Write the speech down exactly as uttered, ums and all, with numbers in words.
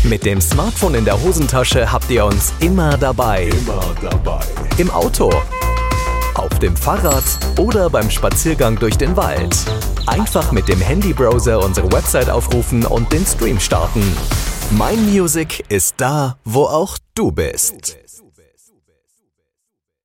Mit dem Smartphone in der Hosentasche habt ihr uns immer dabei. Immer dabei. Im Auto, auf dem Fahrrad oder beim Spaziergang durch den Wald. Einfach mit dem Handybrowser unsere Website aufrufen und den Stream starten. Mein Music ist da, wo auch du bist.